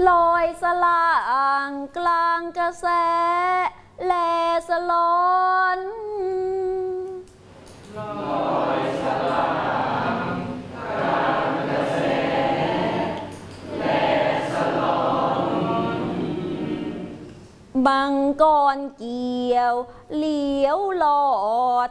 ลอยสลางกลางกระแสแลสลอนลอยสลางกลางกระแสแลสลอนบังกรเกี่ยวเหลียวหลอด